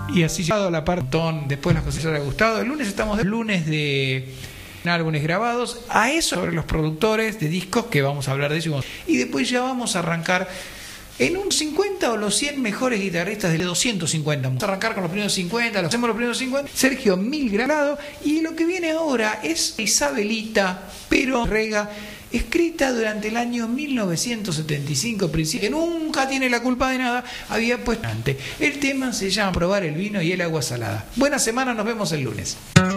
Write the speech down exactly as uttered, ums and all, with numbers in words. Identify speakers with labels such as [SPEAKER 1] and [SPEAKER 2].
[SPEAKER 1] Y así llegado a la parte, después las cosas les ha gustado. El lunes estamos de lunes de álbumes grabados. A eso sobre los productores de discos, que vamos a hablar de eso. Y después ya vamos a arrancar en un cincuenta o los cien mejores guitarristas de doscientos cincuenta. Vamos a arrancar con los primeros cincuenta, los hacemos los primeros cincuenta. Sergio Milgranado. Y lo que viene ahora es Isabelita, pero Rega, escrita durante el año mil novecientos setenta y cinco, principio, que nunca tiene la culpa de nada, había puesto antes. El tema se llama Probar el vino y el agua salada. Buena semana, nos vemos el lunes.